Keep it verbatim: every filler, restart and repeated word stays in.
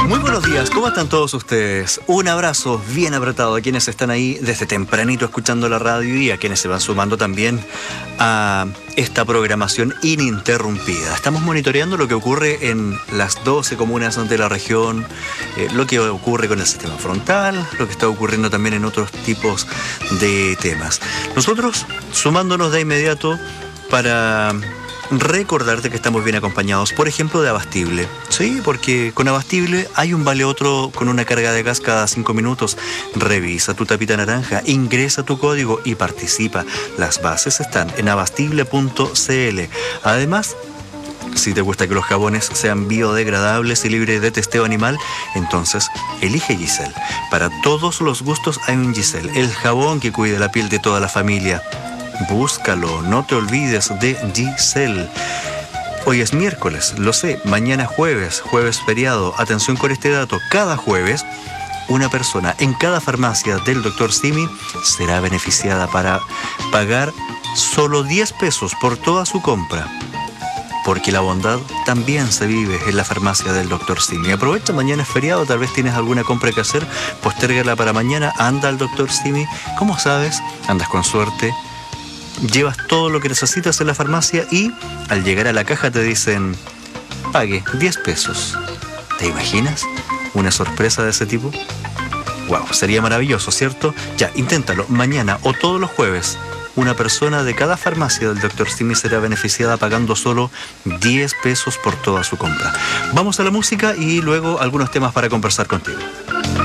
Muy buenos días, ¿cómo están todos ustedes? Un abrazo bien apretado a quienes están ahí desde tempranito escuchando la radio y a quienes se van sumando también a esta programación ininterrumpida. Estamos monitoreando lo que ocurre en las doce comunas de la región, eh, lo que ocurre con el sistema frontal, lo que está ocurriendo también en otros tipos de temas. Nosotros sumándonos de inmediato para recordarte que estamos bien acompañados, por ejemplo, de Abastible. Sí, porque con Abastible hay un vale otro con una carga de gas cada cinco minutos. Revisa tu tapita naranja, ingresa tu código y participa. Las bases están en abastible punto c l. Además, si te gusta que los jabones sean biodegradables y libres de testeo animal, entonces elige Giselle. Para todos los gustos hay un Giselle, el jabón que cuida la piel de toda la familia. Búscalo, no te olvides de Giselle. Hoy es miércoles, lo sé, mañana jueves, jueves feriado. Atención con este dato, cada jueves una persona en cada farmacia del doctor Simi será beneficiada para pagar solo diez pesos por toda su compra. Porque la bondad también se vive en la farmacia del doctor Simi. Aprovecha, mañana es feriado, tal vez tienes alguna compra que hacer, postérgala para mañana, anda al doctor Simi. ¿Cómo sabes? Andas con suerte. Llevas todo lo que necesitas en la farmacia y al llegar a la caja te dicen pague diez pesos. ¿Te imaginas una sorpresa de ese tipo? Wow, sería maravilloso, ¿cierto? Ya, inténtalo. Mañana o todos los jueves, una persona de cada farmacia del doctor Simi será beneficiada pagando solo diez pesos por toda su compra. Vamos a la música y luego algunos temas para conversar contigo.